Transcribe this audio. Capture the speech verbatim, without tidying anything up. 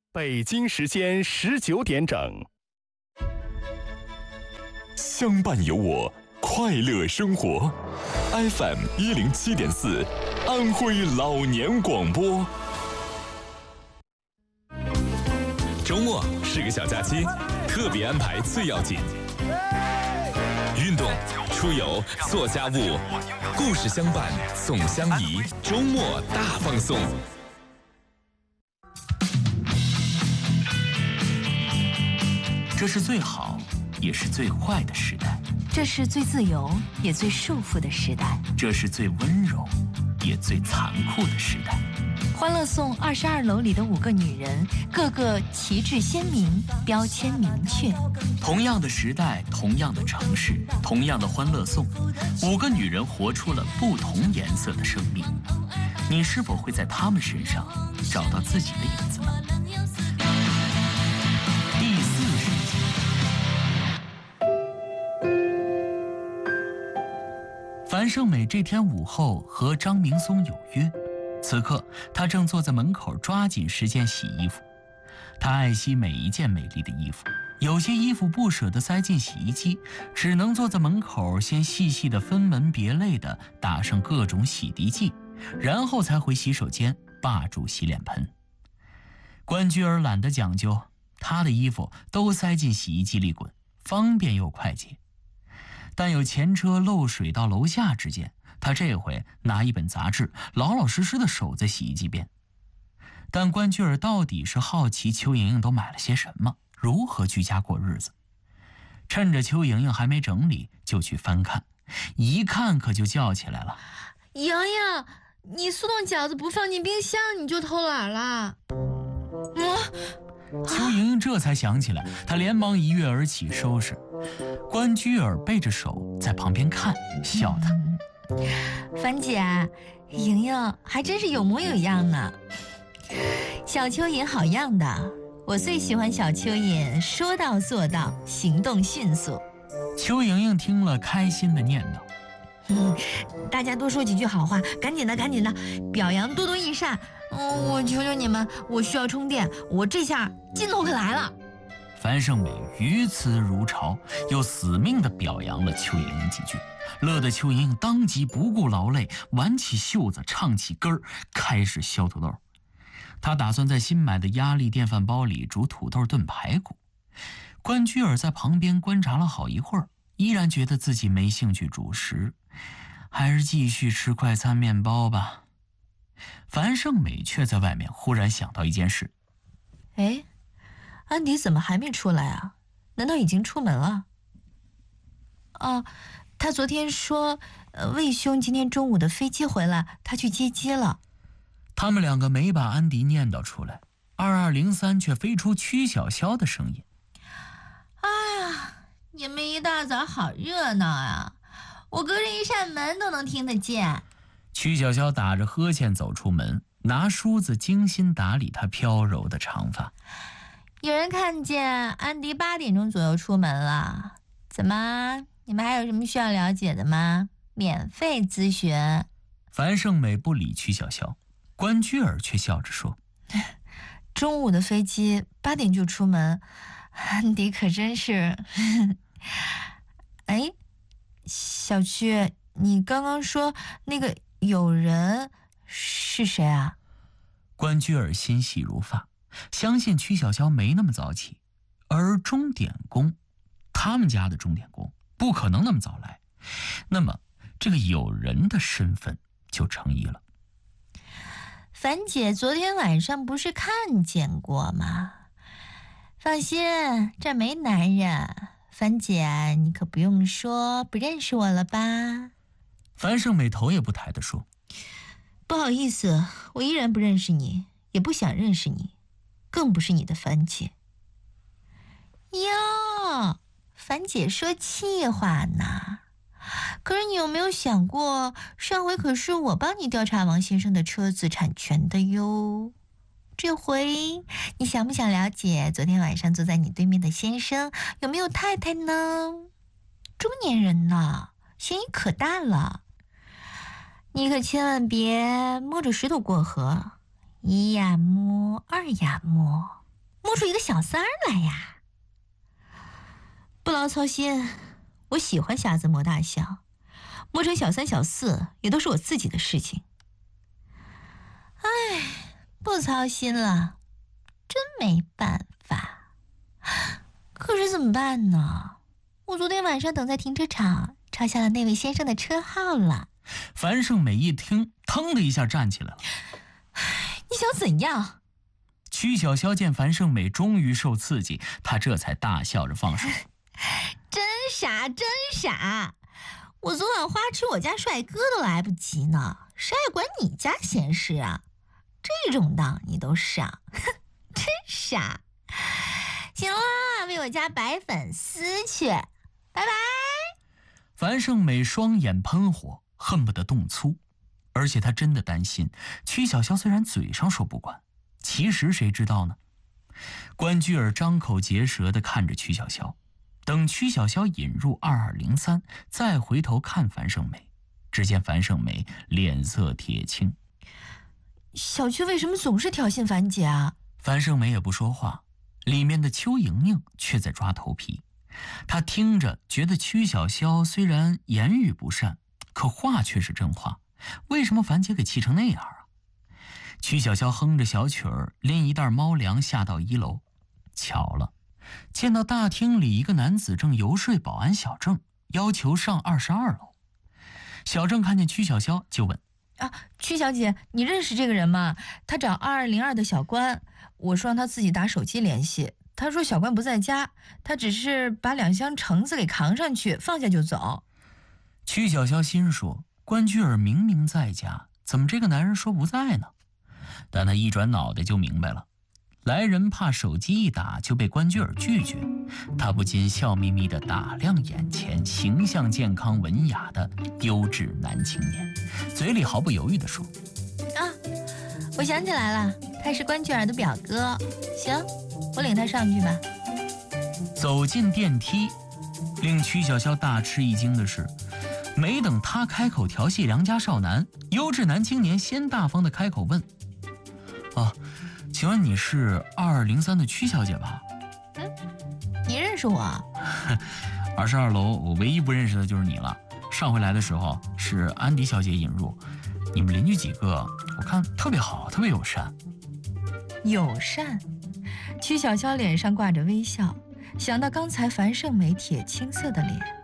北京时间十九点整。 相伴有我，快乐生活。F M 一零七点四，安徽老年广播。周末是个小假期，特别安排最要紧。运动、出游、做家务，故事相伴，送相宜，周末大放送。 这是最好，也是最坏的时代。 这是最自由，也最束缚的时代。 这是最温柔，也最残酷的时代。 欢乐颂二十二楼里的五个女人，个个旗帜鲜明，标签明确。 同样的时代，同样的城市，同样的欢乐颂，五个女人活出了不同颜色的生命。你是否会在她们身上找到自己的影子呢？第四十集。樊胜美这天午后和张明松有约，此刻她正坐在门口抓紧时间洗衣服。她爱惜每一件美丽的衣服，有些衣服不舍得塞进洗衣机，只能坐在门口先细细的分门别类的打上各种洗涤剂，然后才回洗手间霸住洗脸盆。关雎尔懒得讲究，她的衣服都塞进洗衣机里滚，方便又快捷。但有前车漏水到楼下之间，他这回拿一本杂志，老老实实地守在洗衣机边。但关雎尔到底是好奇邱莹莹都买了些什么，如何居家过日子。趁着邱莹莹还没整理，就去翻看，一看可就叫起来了： 莹莹，你速冻饺子不放进冰箱，你就偷懒了。 嗯，邱莹莹这才想起来，她连忙一跃而起收拾。关雎尔背着手在旁边看，笑他： 樊姐，莹莹还真是有模有样呢。小蚯蚓好样的，我最喜欢小蚯蚓说到做到，行动迅速。 邱莹莹听了开心的念叨： 嗯，大家多说几句好话，赶紧的赶紧的，表扬多多益善。嗯，我求求你们，我需要充电，我这下劲头可来了。 樊胜美于慈如潮，又死命地表扬了邱莹莹几句，乐得邱莹莹当即不顾劳累，挽起袖子，唱起歌儿，开始削土豆。她打算在新买的压力电饭煲里煮土豆炖排骨。关雎尔在旁边观察了好一会儿，依然觉得自己没兴趣主食，还是继续吃快餐面包吧。樊胜美却在外面忽然想到一件事： 哎，安迪怎么还没出来啊？难道已经出门了？哦，他昨天说，呃，魏兄今天中午的飞机回来，他去接机了。 他们两个没把安迪念叨出来，二二零三却飞出曲小潇的声音： 哎呀，你们一大早好热闹啊！我隔着一扇门都能听得见。 曲小潇打着呵欠走出门，拿梳子精心打理她飘柔的长发。 有人看见安迪八点钟左右出门了，怎么？你们还有什么需要了解的吗？免费咨询。 樊胜美不理曲小潇，关雎尔却笑着说： 中午的飞机八点就出门，安迪可真是……哎，小曲，你刚刚说那个有人是谁啊？ 关雎尔心细如发，相信曲小潇没那么早起，而钟点工，他们家的钟点工不可能那么早来，那么这个有人的身份就成疑了。 樊姐昨天晚上不是看见过吗？放心，这没男人。樊姐，你可不用说不认识我了吧？ 樊胜美头也不抬地说： 不好意思，我依然不认识你，也不想认识你，更不是你的樊姐。哟，樊姐说气话呢。可是你有没有想过，上回可是我帮你调查王先生的车子产权的哟。这回你想不想了解昨天晚上坐在你对面的先生有没有太太呢？中年人呢，嫌疑可大了。你可千万别摸着石头过河，一呀摸，二呀摸， 摸出一个小三儿来呀？不劳操心，我喜欢瞎子摸大象，摸成小三小四也都是我自己的事情。唉，不操心了，真没办法。可是怎么办呢？我昨天晚上等在停车场，抄下了那位先生的车号了。 樊胜美一听，腾的一下站起来了。 你想怎样？ 曲筱绡见樊胜美终于受刺激，她这才大笑着放手。 真傻，真傻！我昨晚花痴我家帅哥都来不及呢，谁爱管你家闲事啊？这种当你都上，真傻！行了，为我家白粉丝去，拜拜。 樊胜美双眼喷火，恨不得动粗，而且她真的担心曲筱绡虽然嘴上说不管，其实谁知道呢？关雎尔张口结舌地看着曲筱绡，等曲筱绡引入二二零三，再回头看樊胜美，只见樊胜美脸色铁青。 小曲为什么总是挑衅樊姐啊？ 樊胜美也不说话，里面的邱莹莹却在抓头皮。她听着觉得曲筱绡虽然言语不善，可话却是真话，为什么樊姐给气成那样啊？曲筱绡哼着小曲儿，拎一袋猫粮下到一楼，巧了，见到大厅里一个男子正游说保安小郑，要求上二十二楼。小郑看见曲筱绡就问： 啊，曲小姐，你认识这个人吗？他找二二零二的小关，我说让他自己打手机联系，他说小关不在家，他只是把两箱橙子给扛上去，放下就走。 曲筱绡心说，关雎尔明明在家，怎么这个男人说不在呢？但他一转脑袋就明白了，来人怕手机一打就被关雎尔拒绝，他不禁笑眯眯地打量眼前形象健康文雅的优质男青年，嘴里毫不犹豫地说： 啊，我想起来了，他是关雎尔的表哥。行，我领他上去吧。 走进电梯，令曲筱绡大吃一惊的是，没等他开口调戏良家少男，优质男青年先大方地开口问：啊，请问你是二二零三的曲小姐吧？ 嗯，你认识我？ 二十二楼我唯一不认识的就是你了。上回来的时候是安迪小姐引入，你们邻居几个我看特别好，特别友善。 友善？曲筱绡脸上挂着微笑，想到刚才樊胜美铁青色的脸，